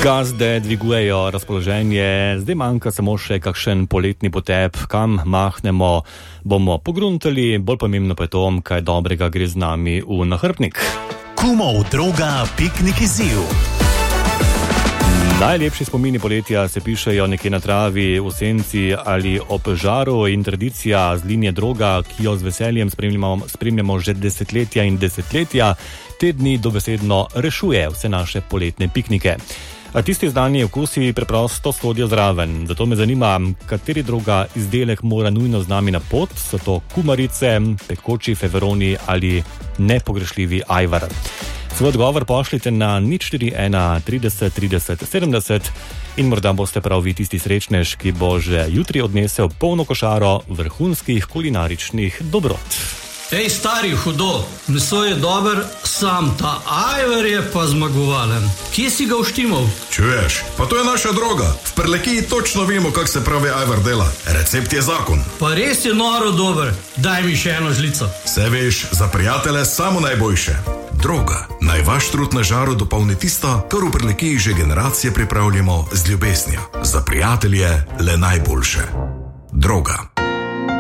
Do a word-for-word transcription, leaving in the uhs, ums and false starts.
Gazde dvigujejo razpoloženje, zdaj manjka samo še kakšen poletni potep, kam mahnemo, bomo pogruntali, bolj pomembno pa je to, kaj dobrega gre z nami v nahrbnik. Kumov droga piknik izziv. Najlepši spomini poletja se pišejo nekje na travi, v senci ali ob žaru in tradicija z linije Droga, ki jo z veseljem spremljamo, spremljamo že desetletja in desetletja, te dni dobesedno rešuje vse naše poletne piknike. A tisti znani okusi preprosto sodijo zraven, zato me zanima, kateri Droga izdelek mora nujno z nami na pot, so to kumarice, pekoči feveroni ali nepogrešljivi ajvar. Svoj odgovor pošljite na nič štiri ena trideset trideset sedemdeset in morda boste prav vi tisti srečnež, ki bo že jutri odnesel polno košaro vrhunskih kulinaričnih dobrot. Ej, stari, hudo, meso je dober, sam ta ajvar je pa zmagovalen. Kje si ga uštimal? Čuješ, pa to je naša Droga. V Prlekiji točno vemo, kak se pravi ajvar dela. Recept je zakon. Pa res je noro dober, daj mi še eno žlico. Se veš, za prijatelje samo najboljše. Droga, naj vaš trud na žaru dopolni tisto, kar v Prlekiji že generacije pripravljamo z ljubeznijo. Za prijatelje le najboljše. Droga.